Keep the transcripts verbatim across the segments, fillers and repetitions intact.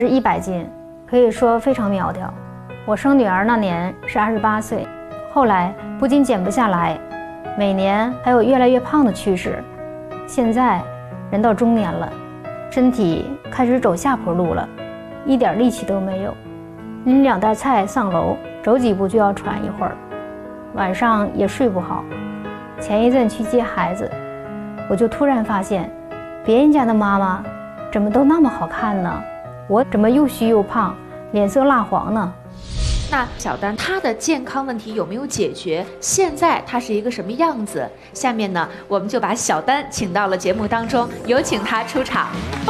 是一百斤，可以说非常苗条。我生女儿那年是二十八岁，后来不仅减不下来，每年还有越来越胖的趋势。现在人到中年了，身体开始走下坡路了，一点力气都没有。拎两袋菜上楼，走几步就要喘一会儿，晚上也睡不好。前一阵去接孩子，我就突然发现，别人家的妈妈怎么都那么好看呢？我怎么又虚又胖，脸色蜡黄呢？ 那小丹她的健康问题有没有解决？现在她是一个什么样子？下面呢，我们就把小丹请到了节目当中，有请她出场。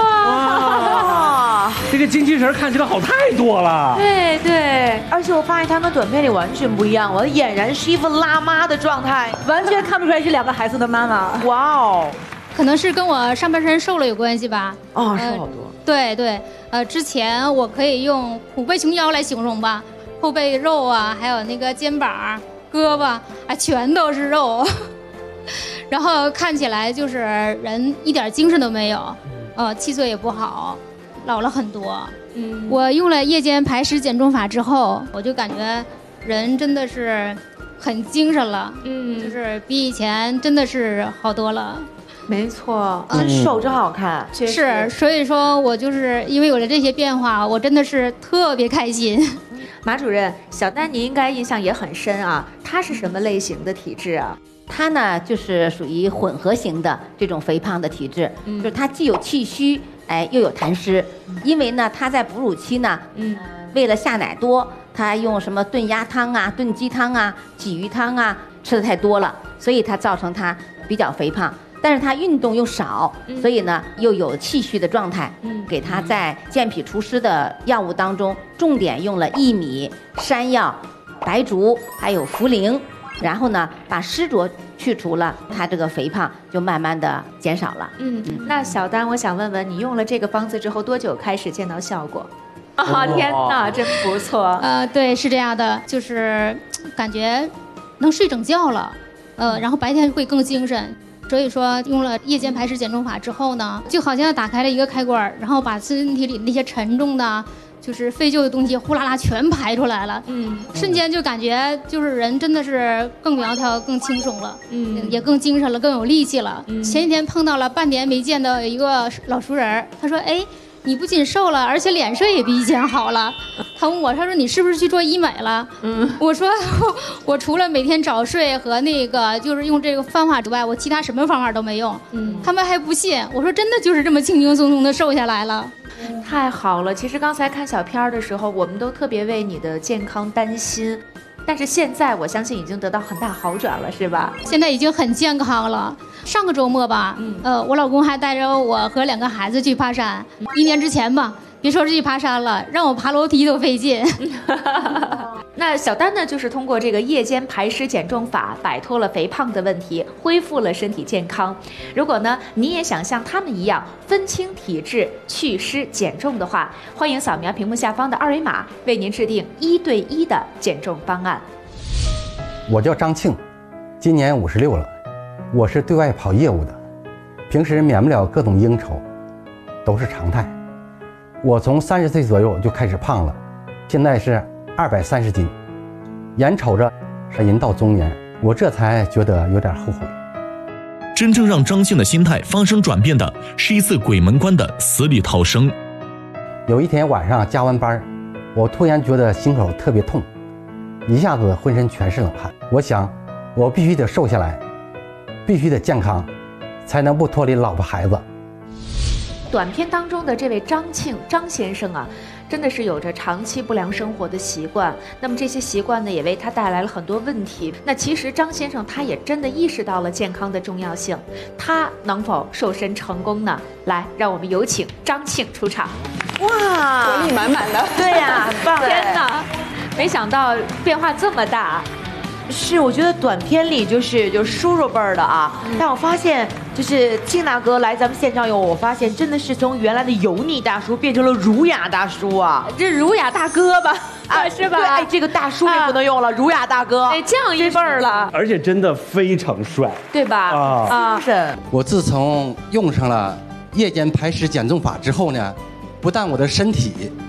哇，这个精气神看起来好太多了。 对对， 而且我发现她跟短片里完全不一样，我俨然是一副辣妈的状态， 完全看不出来是两个孩子的妈妈。 哇哦， 可能是跟我上半身瘦了有关系吧。 哦，瘦好多。 呃、对对，呃，之前我可以用虎背熊腰来形容吧。后背肉啊，还有那个肩膀、胳膊啊，全都是肉，然后看起来就是人一点精神都没有，呃，气色也不好，老了很多。嗯，我用了夜间排湿减重法之后，我就感觉人真的是很精神了，嗯，就是比以前真的是好多了。 没错，嗯，瘦真好看， 是，所以说我就是因为有了这些变化，我真的是特别开心。 马主任，小丹您应该印象也很深啊，她是什么类型的体质啊？ 她呢就是属于混合型的这种肥胖的体质，嗯、就是她既有气虚，哎，又有痰湿。嗯、因为呢，她在哺乳期呢，嗯，为了下奶多，她用什么炖鸭汤啊、炖鸡汤啊、鲫鱼汤啊吃的太多了，所以她造成她比较肥胖。但是他运动又少，所以呢又有气虚的状态。嗯，给他在健脾除湿的药物当中，重点用了薏米、山药、白术还有茯苓，然后呢把湿浊去除了，他这个肥胖就慢慢的减少了。 嗯，嗯那小丹，我想问问你用了这个方子之后多久开始见到效果？啊、哦，天哪，真不错。 呃，对，是这样的，就是感觉能睡整觉了，呃，然后白天会更精神。所以说用了夜间排湿减重法之后呢，就好像打开了一个开关，然后把身体里那些沉重的就是废旧的东西呼啦啦全排出来了，嗯，瞬间就感觉就是人真的是更苗条更轻松了，嗯，也更精神了，更有力气了。嗯、前几天碰到了半年没见的一个老熟人，他说哎，你不仅瘦了，而且脸色也比以前好了。他问我，他说你是不是去做医美了？嗯，我说我除了每天早睡和那个就是用这个方法之外，我其他什么方法都没用。嗯，他们还不信。我说真的就是这么轻轻松松的瘦下来了。 太好了！其实刚才看小片的时候，我们都特别为你的健康担心。但是现在我相信已经得到很大好转了，是吧？ 现在已经很健康了。上个周末吧，嗯、呃，我老公还带着我和两个孩子去爬山。一年之前吧，别说是去爬山了，让我爬楼梯都费劲。 那小丹呢，就是通过这个夜间排湿减重法，摆脱了肥胖的问题，恢复了身体健康。如果呢，你也想像他们一样分清体质、祛湿减重的话，欢迎扫描屏幕下方的二维码，为您制定一对一的减重方案。 我叫张庆，今年五十六了，我是对外跑业务的，平时免不了各种应酬，都是常态。我从三十岁左右就开始胖了，现在是二百三十斤，眼瞅着人到中年，我这才觉得有点后悔。 真正让张庆的心态发生转变的是一次鬼门关的死里逃生。 有一天晚上加完班，我突然觉得心口特别痛，一下子浑身全是冷汗。我想我必须得瘦下来，必须得健康，才能不脱离老婆孩子。 短片当中的这位张庆张先生啊，真的是有着长期不良生活的习惯，那么这些习惯呢，也为他带来了很多问题。那其实张先生他也真的意识到了健康的重要性，他能否瘦身成功呢？来，让我们有请张庆出场。 哇， 活力满满的。 对呀、啊，棒！ 天哪，没想到变化这么大。 是，我觉得短片里就是就是叔叔辈儿的啊，嗯、但我发现就是庆大哥来咱们现场以后，我发现真的是从原来的油腻大叔变成了儒雅大叔啊， 这儒雅大哥吧，啊是吧？ 对，哎，这个大叔也不能用了，啊、儒雅大哥， 哎，这样一辈儿了， 而且真的非常帅， 对吧？啊啊，是。 我自从用上了夜间排湿减重法之后呢，不但我的身体